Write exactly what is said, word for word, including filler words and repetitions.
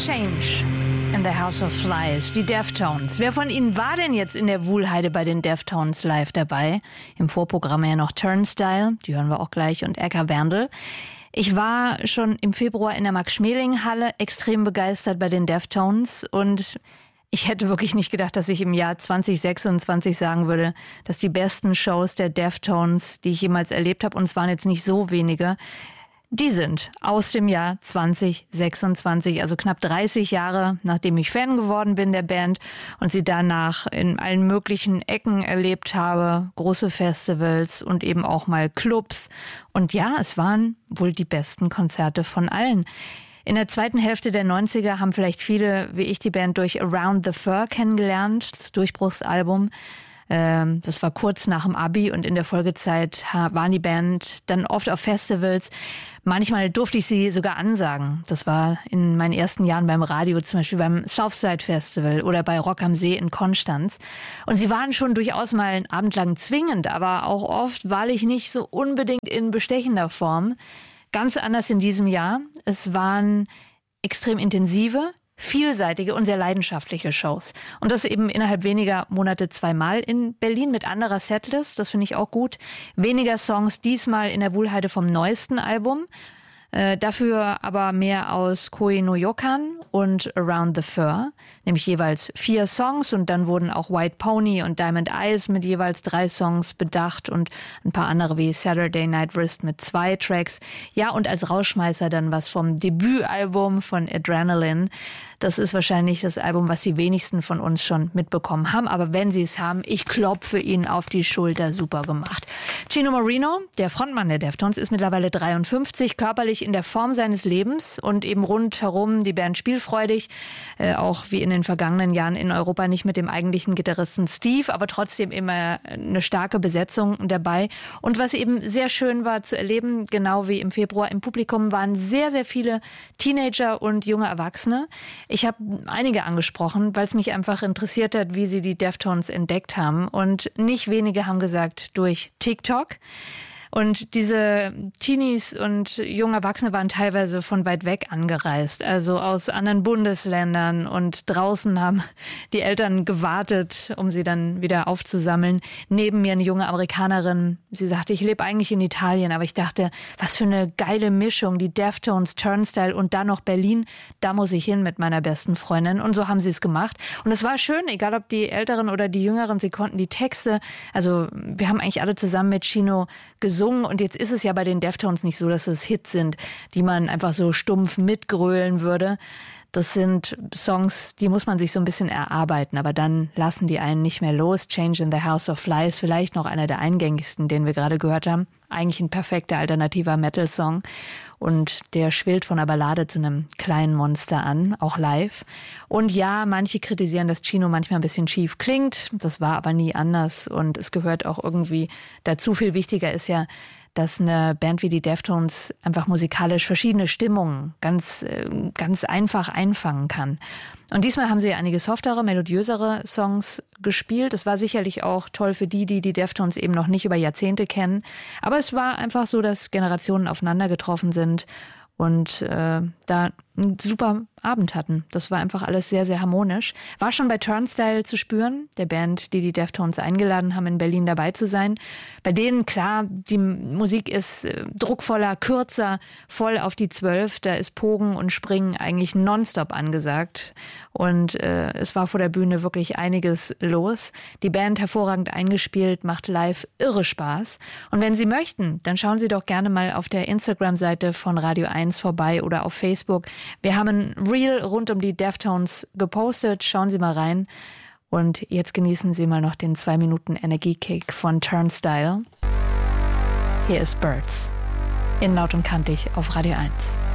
Change in the House of Flies, die Deftones. Wer von Ihnen war denn jetzt in der Wuhlheide bei den Deftones live dabei? Im Vorprogramm ja noch Turnstile, die hören wir auch gleich, und Erka Berndl. Ich war schon im Februar in der Max-Schmeling-Halle extrem begeistert bei den Deftones und ich hätte wirklich nicht gedacht, dass ich im Jahr zwanzig sechsundzwanzig sagen würde, dass die besten Shows der Deftones, die ich jemals erlebt habe, und es waren jetzt nicht so wenige, die sind aus dem Jahr zwanzig sechsundzwanzig, also knapp dreißig Jahre, nachdem ich Fan geworden bin der Band und sie danach in allen möglichen Ecken erlebt habe, große Festivals und eben auch mal Clubs. Und ja, es waren wohl die besten Konzerte von allen. In der zweiten Hälfte der neunziger haben vielleicht viele, wie ich, die Band durch Around the Fur kennengelernt, das Durchbruchsalbum. Das war kurz nach dem Abi und in der Folgezeit waren die Band dann oft auf Festivals. Manchmal durfte ich sie sogar ansagen. Das war in meinen ersten Jahren beim Radio, zum Beispiel beim Southside Festival oder bei Rock am See in Konstanz. Und sie waren schon durchaus mal einen Abend lang zwingend, aber auch oft wahrlich nicht so unbedingt in bestechender Form. Ganz anders in diesem Jahr. Es waren extrem intensive, vielseitige und sehr leidenschaftliche Shows. Und das eben innerhalb weniger Monate zweimal in Berlin mit anderer Setlist. Das finde ich auch gut. Weniger Songs diesmal in der Wuhlheide vom neuesten Album. Äh, dafür aber mehr aus Koe no Yokan und Around the Fur, nämlich jeweils vier Songs, und dann wurden auch White Pony und Diamond Eyes mit jeweils drei Songs bedacht und ein paar andere wie Saturday Night Wrist mit zwei Tracks. Ja, und als Rausschmeißer dann was vom Debütalbum von Adrenaline. Das ist wahrscheinlich das Album, was die wenigsten von uns schon mitbekommen haben. Aber wenn sie es haben, ich klopfe ihnen auf die Schulter. Super gemacht. Chino Moreno, der Frontmann der Deftones, ist mittlerweile dreiundfünfzig, körperlich in der Form seines Lebens und eben rundherum die Band spielfreudig. Äh, auch wie in den vergangenen Jahren in Europa nicht mit dem eigentlichen Gitarristen Steve, aber trotzdem immer eine starke Besetzung dabei. Und was eben sehr schön war zu erleben, genau wie im Februar im Publikum, waren sehr, sehr viele Teenager und junge Erwachsene. Ich habe einige angesprochen, weil es mich einfach interessiert hat, wie sie die Deftones entdeckt haben. Und nicht wenige haben gesagt, durch TikTok. Und diese Teenies und junge Erwachsene waren teilweise von weit weg angereist, also aus anderen Bundesländern. Und draußen haben die Eltern gewartet, um sie dann wieder aufzusammeln. Neben mir eine junge Amerikanerin. Sie sagte, ich lebe eigentlich in Italien, aber ich dachte, was für eine geile Mischung. Die Deftones, Turnstile und dann noch Berlin. Da muss ich hin mit meiner besten Freundin. Und so haben sie es gemacht. Und es war schön, egal ob die Älteren oder die Jüngeren, sie konnten die Texte. Also wir haben eigentlich alle zusammen mit Chino gesungen. Und jetzt ist es ja bei den Deftones nicht so, dass es Hits sind, die man einfach so stumpf mitgrölen würde. Das sind Songs, die muss man sich so ein bisschen erarbeiten, aber dann lassen die einen nicht mehr los. Change in the House of Flies, vielleicht noch einer der eingängigsten, den wir gerade gehört haben. Eigentlich ein perfekter alternativer Metal-Song. Und der schwillt von einer Ballade zu einem kleinen Monster an, auch live. Und ja, manche kritisieren, dass Chino manchmal ein bisschen schief klingt. Das war aber nie anders und es gehört auch irgendwie dazu. Viel wichtiger ist ja, dass eine Band wie die Deftones einfach musikalisch verschiedene Stimmungen ganz, ganz einfach einfangen kann. Und diesmal haben sie einige softere, melodiösere Songs gespielt. Es war sicherlich auch toll für die, die die Deftones eben noch nicht über Jahrzehnte kennen. Aber es war einfach so, dass Generationen aufeinander getroffen sind und äh, da einen super Abend hatten. Das war einfach alles sehr, sehr harmonisch. War schon bei Turnstile zu spüren, der Band, die die Deftones eingeladen haben, in Berlin dabei zu sein. Bei denen, klar, die Musik ist äh, druckvoller, kürzer, voll auf die Zwölf. Da ist Pogen und Springen eigentlich nonstop angesagt. Und äh, es war vor der Bühne wirklich einiges los. Die Band hervorragend eingespielt, macht live irre Spaß. Und wenn Sie möchten, dann schauen Sie doch gerne mal auf der Instagram-Seite von Radio eins vorbei oder auf Facebook. Wir haben ein Reel rund um die Deftones gepostet. Schauen Sie mal rein. Und jetzt genießen Sie mal noch den zwei Minuten Energiekick von Turnstile. Hier ist Birds in Laut und Kantig auf Radio eins.